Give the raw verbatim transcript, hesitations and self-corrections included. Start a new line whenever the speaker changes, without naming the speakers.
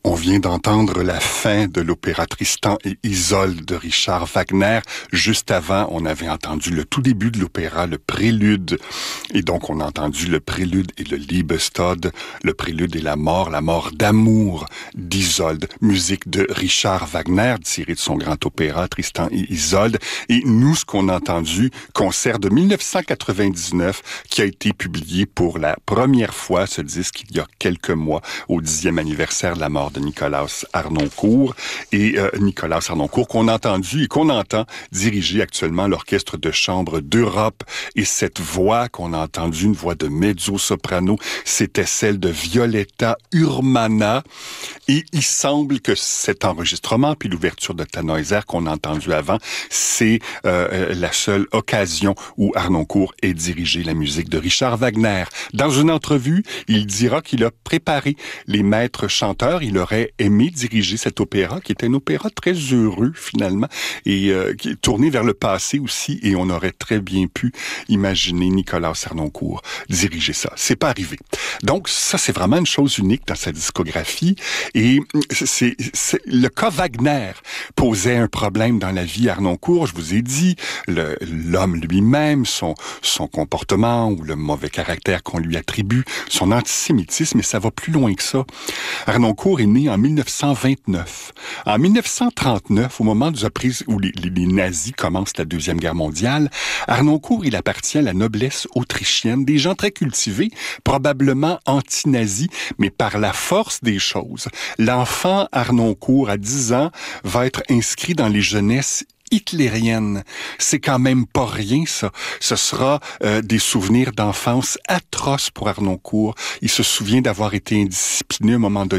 On vient d'entendre la fin de l'opéra Tristan et Isolde de Richard Wagner. Juste avant, on avait entendu le tout début de l'opéra, le prélude. Et donc, on a entendu le prélude et le Liebestod, le prélude et la mort, la mort d'amour d'Isolde. Musique de Richard Wagner, tirée de son grand opéra Tristan et Isolde. Et nous, ce qu'on a entendu, concert de dix-neuf cent quatre-vingt-dix-neuf, qui a été publié pour la première fois, ce disque, il y a quelques mois, au dixième anniversaire de la mort de Nikolaus Harnoncourt. Et euh, Nikolaus Harnoncourt qu'on a entendu et qu'on entend diriger actuellement l'Orchestre de chambre d'Europe. Et cette voix qu'on a entendue, une voix de mezzo-soprano, c'était celle de Violetta Urmana. Et il semble que cet enregistrement, puis l'ouverture de Tannhäuser qu'on a entendu avant, c'est euh, la seule occasion où Harnoncourt ait dirigé la musique de Richard Wagner. Dans une entrevue, il dira qu'il a préparé les maîtres chanteurs. Il aurait aimé diriger cet opéra, qui était un opéra très heureux, finalement, et euh, qui est tourné vers le passé aussi, et on aurait très bien pu imaginer Nikolaus Harnoncourt diriger ça. C'est pas arrivé. Donc, ça, c'est vraiment une chose unique dans sa discographie, et c'est, c'est le cas Wagner posait un problème dans la vie Harnoncourt. Je vous ai dit, le, l'homme lui-même, son, son comportement ou le mauvais caractère qu'on lui attribue, son antisémitisme, et ça va plus loin que ça. Harnoncourt est né en dix-neuf cent vingt-neuf. En dix-neuf cent trente-neuf, au moment de la prise où les, les, les nazis commencent la Deuxième Guerre mondiale, Harnoncourt, il appartient à la noblesse autrichienne, des gens très cultivés, probablement anti-nazis, mais par la force des choses, l'enfant Harnoncourt, à dix ans, va être inscrit dans les jeunesses hitlérienne. C'est quand même pas rien, ça. Ce sera euh, des souvenirs d'enfance atroces pour Harnoncourt. Il se souvient d'avoir été indiscipliné à un moment donné